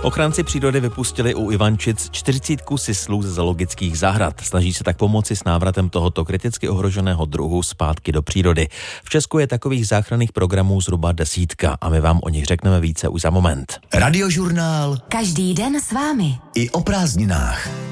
Ochránci přírody vypustili u Ivančic 40 sislů ze zoologických zahrad. Snaží se tak pomoci s návratem tohoto kriticky ohroženého druhu zpátky do přírody. V Česku je takových záchranných programů zhruba 10 a my vám o nich řekneme více už za moment. Radiožurnál. Každý den s vámi. I o prázdninách.